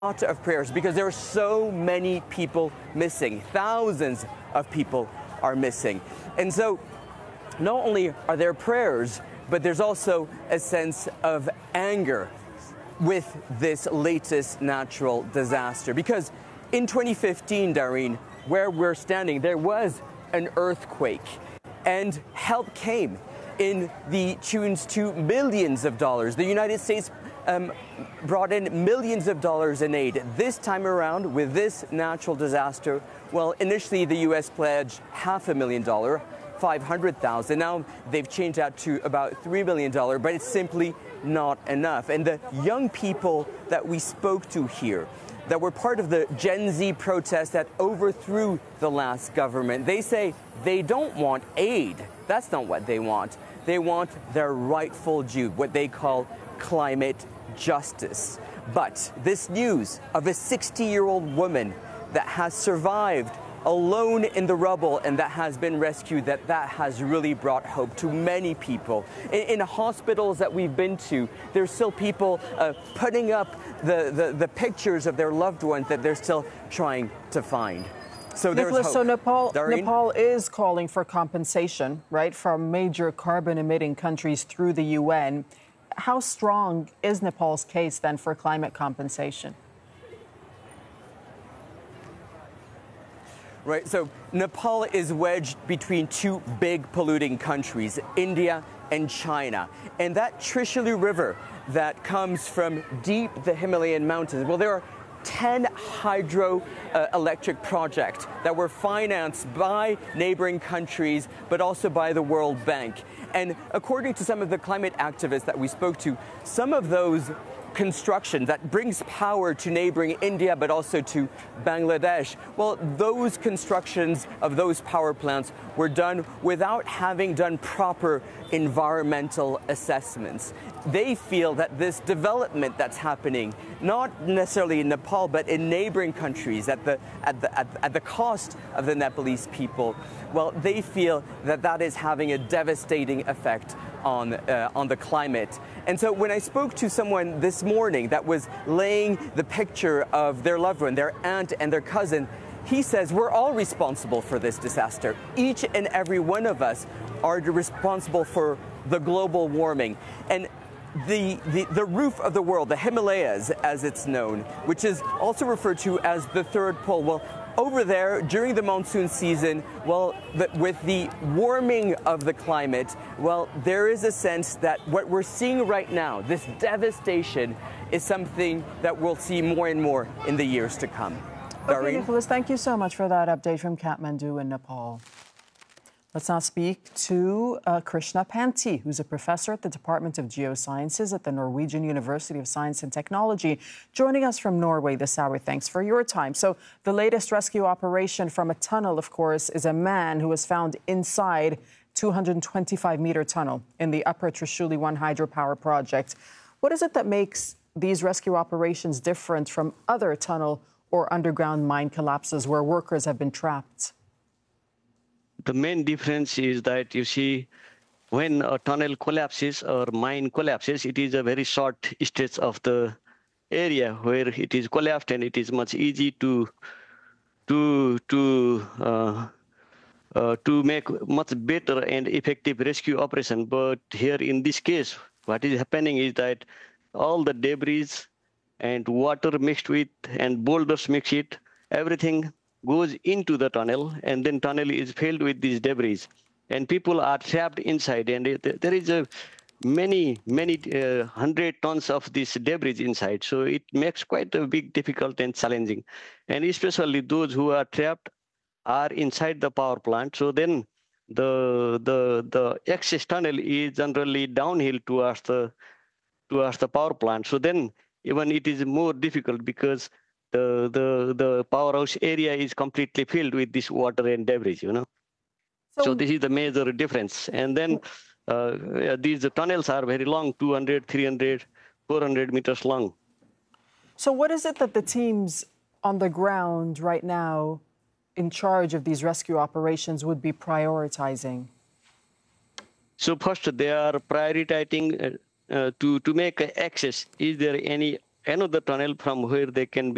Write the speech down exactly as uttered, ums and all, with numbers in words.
lot of prayers because there are so many people missing. Thousands of people are missing. And so not only are there prayers, but there's also a sense of anger with this latest natural disaster. Because in twenty fifteen, Darine, where we're standing, there was an earthquake and help came in the tunes to millions of dollars. The United States um, brought in millions of dollars in aid. This time around, with this natural disaster, well, initially the U S pledged half a million dollars, five hundred thousand. Now they've changed that to about three million dollars, but it's simply not enough. And the young people that we spoke to here, that were part of the Gen Z protest that overthrew the last government, they say they don't want aid. That's not what they want. They want their rightful due, what they call climate justice. But this news of a sixty-year-old woman that has survived alone in the rubble and that has been rescued, that that has really brought hope to many people. In, in hospitals that we've been to, there's still people uh, putting up the, the, the pictures of their loved ones that they're still trying to find. So there's Nicholas, hope. so Nepal, Darine? Nepal is calling for compensation, right, from major carbon-emitting countries through the U N. How strong is Nepal's case then for climate compensation? Right, so Nepal is wedged between two big polluting countries, India and China. And that Trishuli River that comes from deep the Himalayan mountains, well, there are ten hydroelectric uh, projects that were financed by neighboring countries, but also by the World Bank. And according to some of the climate activists that we spoke to, some of those construction that brings power to neighboring India, but also to Bangladesh, well, those constructions of those power plants were done without having done proper environmental assessments. They feel that this development that's happening, not necessarily in Nepal, but in neighboring countries at the, at the, at, at the cost of the Nepalese people, well, they feel that that is having a devastating effect on, uh, on the climate. And so when I spoke to someone this morning that was laying the picture of their loved one, their aunt and their cousin, he says we're all responsible for this disaster. Each and every one of us are responsible for the global warming. And the, the, the roof of the world, the Himalayas as it's known, which is also referred to as the third pole, well, over there during the monsoon season, well, the, with the warming of the climate, well, there is a sense that what we're seeing right now, this devastation, is something that we'll see more and more in the years to come. Okay, Darine? Nicholas, thank you so much for that update from Kathmandu in Nepal. Let's now speak to uh, Krishna Panti, who's a professor at the Department of Geosciences at the Norwegian University of Science and Technology, joining us from Norway this hour. Thanks for your time. So the latest rescue operation from a tunnel, of course, is a man who was found inside two hundred twenty-five meter tunnel in the Upper Trishuli one hydropower project. What is it that makes these rescue operations different from other tunnel or underground mine collapses where workers have been trapped? The main difference is that, you see, when a tunnel collapses or mine collapses, it is a very short stretch of the area where it is collapsed, and it is much easy to to to uh, uh, to make much better and effective rescue operation. But here in this case, what is happening is that all the debris and water mixed with and boulders mixed it, everything goes into the tunnel, and then tunnel is filled with these debris, and people are trapped inside, and it, there is a many many uh, hundred tons of this debris inside, so it makes quite a big difficult and challenging, and especially those who are trapped are inside the power plant. So then the the the access tunnel is generally downhill towards the towards the power plant, so then even it is more difficult because The, the the powerhouse area is completely filled with this water and debris, you know. So, so this is the major difference. And then uh, these the tunnels are very long, two hundred, three hundred, four hundred meters long. So what is it that the teams on the ground right now in charge of these rescue operations would be prioritizing? So first, they are prioritizing uh, uh, to, to make access. Is there any another tunnel from where they can be